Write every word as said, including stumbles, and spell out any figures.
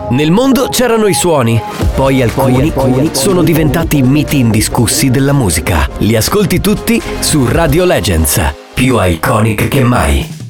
Nel mondo c'erano i suoni, poi alcuni, poi alcuni sono diventati miti indiscussi della musica. Li ascolti tutti su Radio Legends, più iconic che mai.